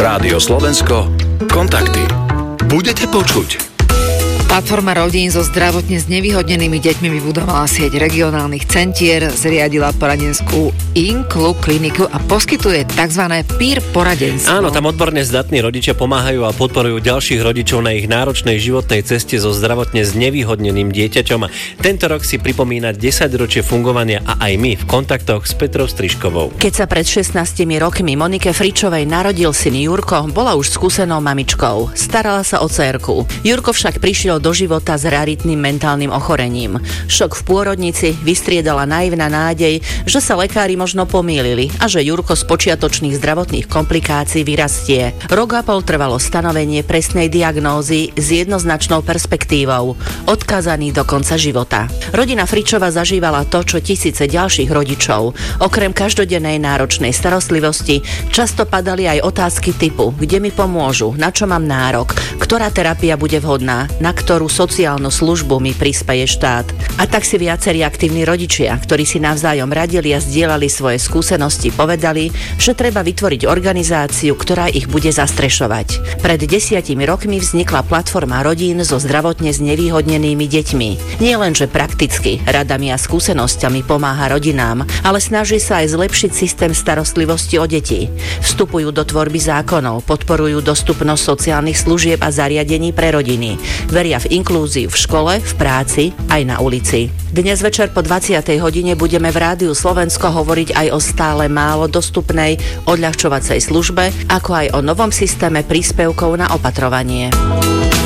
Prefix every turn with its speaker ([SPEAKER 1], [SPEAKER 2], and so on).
[SPEAKER 1] Rádio Slovensko, kontakty. Budete počuť.
[SPEAKER 2] Platforma rodín so zdravotne znevýhodnenými deťmi vybudovala sieť regionálnych centier, zriadila poradenskú Inklu kliniku a poskytuje tzv. Peer poradenstvo.
[SPEAKER 3] Áno, tam odborne zdatní rodičia pomáhajú a podporujú ďalších rodičov na ich náročnej životnej ceste so zdravotne znevýhodneným dieťaťom. Tento rok si pripomína 10-ročie fungovania a aj my v kontaktoch s Petrou Strižkovou.
[SPEAKER 4] Keď sa pred 16 rokmi Monike Fričovej narodil syn Jurko, bola už skúsenou mamičkou. Starala sa o dcérku. Jurko však prišiel do života s raritným mentálnym ochorením. Šok v pôrodnici vystriedala naivná nádej, že sa lekári možno pomýlili a že Jurko z počiatočných zdravotných komplikácií vyrastie. Rok a pol trvalo stanovenie presnej diagnózy s jednoznačnou perspektívou, odkázaný do konca života. Rodina Fričova zažívala to, čo tisíce ďalších rodičov. Okrem každodennej náročnej starostlivosti často padali aj otázky typu: kde mi pomôžu, na čo mám nárok, ktorá terapia bude vhodná, na ktorú sociálnu službu mi prispeje štát. A tak si viacerí aktívni rodičia, ktorí si navzájom radili a zdieľali svoje skúsenosti, povedali, že treba vytvoriť organizáciu, ktorá ich bude zastrešovať. Pred 10 rokmi vznikla platforma rodín so zdravotne znevýhodnenými deťmi. Nie len, že prakticky radami a skúsenosťami pomáha rodinám, ale snaží sa aj zlepšiť systém starostlivosti o deti. Vstupujú do tvorby zákonov, podporujú dostupnosť sociálnych služieb a zariadení pre rodiny. Veria v inklúziu v škole, v práci, aj na ulici. Dnes večer po 20. hodine budeme v Rádiu Slovensko hovoriť aj o stále málo dostupnej odľahčovacej službe, ako aj o novom systéme príspevkov na opatrovanie.